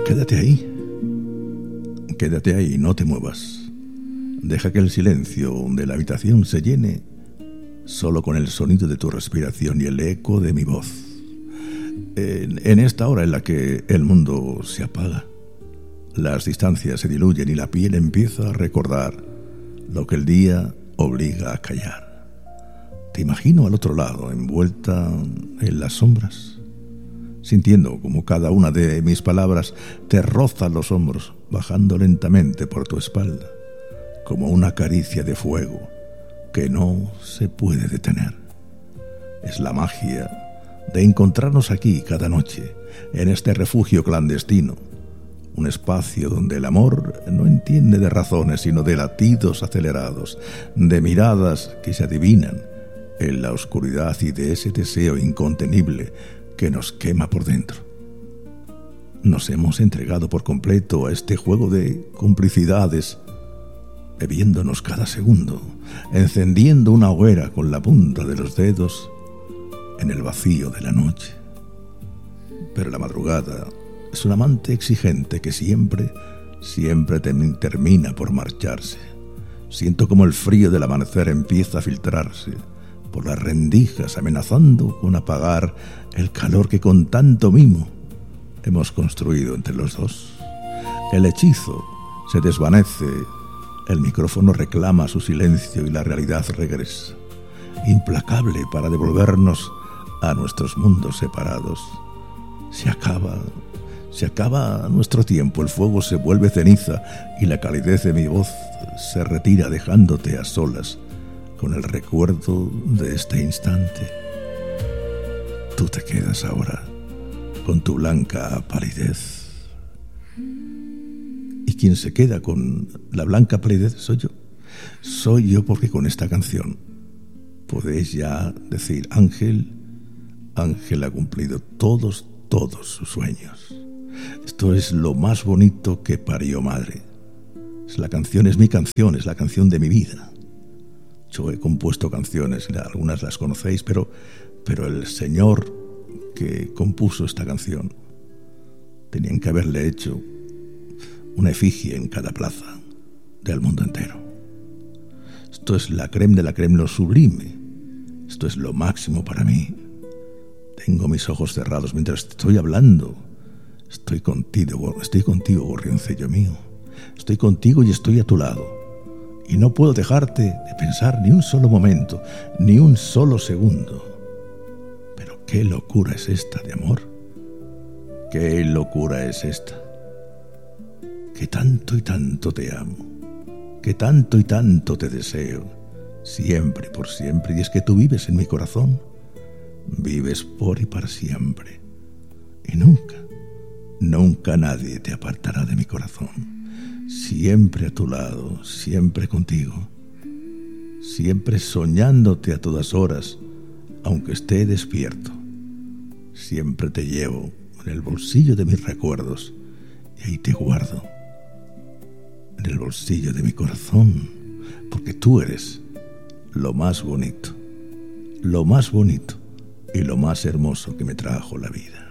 Quédate ahí, no te muevas. Deja que el silencio de la habitación se llene solo con el sonido de tu respiración y el eco de mi voz. En esta hora en la que el mundo se apaga, las distancias se diluyen y la piel empieza a recordar lo que el día obliga a callar. Te imagino al otro lado, envuelta en las sombras, sintiendo como cada una de mis palabras te roza los hombros, bajando lentamente por tu espalda, como una caricia de fuego que no se puede detener. Es la magia de encontrarnos aquí cada noche, en este refugio clandestino, un espacio donde el amor no entiende de razones, sino de latidos acelerados, de miradas que se adivinan en la oscuridad y de ese deseo incontenible que nos quema por dentro. Nos hemos entregado por completo a este juego de complicidades, bebiéndonos cada segundo, encendiendo una hoguera con la punta de los dedos en el vacío de la noche. Pero la madrugada es un amante exigente que siempre termina por marcharse. Siento como el frío del amanecer empieza a filtrarse por las rendijas, amenazando con apagar el calor que con tanto mimo hemos construido entre los dos. El hechizo se desvanece, el micrófono reclama su silencio y la realidad regresa, implacable para devolvernos a nuestros mundos separados. Se acaba nuestro tiempo, el fuego se vuelve ceniza y la calidez de mi voz se retira, dejándote a solas con el recuerdo de este instante. Tú te quedas ahora con tu blanca palidez. Y quien se queda con la blanca palidez soy yo. Soy yo, porque con esta canción podéis ya decir: Ángel ha cumplido todos sus sueños. Esto es lo más bonito que parió madre. La canción es mi canción, es la canción de mi vida. Yo he compuesto canciones, algunas las conocéis, pero el señor que compuso esta canción tenían que haberle hecho una efigie en cada plaza del mundo entero. Esto es la crème de la crème, lo sublime. Esto es lo máximo para mí. Tengo mis ojos cerrados mientras estoy hablando. Estoy contigo, gorrioncillo mío. Estoy contigo y estoy a tu lado. Y no puedo dejarte de pensar ni un solo momento, ni un solo segundo. Pero qué locura es esta de amor. Qué locura es esta. Que tanto y tanto te amo. Que tanto y tanto te deseo. Siempre y por siempre. Y es que tú vives en mi corazón. Vives por y para siempre. Y nunca nadie te apartará de mi corazón. Siempre a tu lado, siempre contigo, siempre soñándote a todas horas, aunque esté despierto. Siempre te llevo en el bolsillo de mis recuerdos y ahí te guardo, en el bolsillo de mi corazón, porque tú eres lo más bonito y lo más hermoso que me trajo la vida.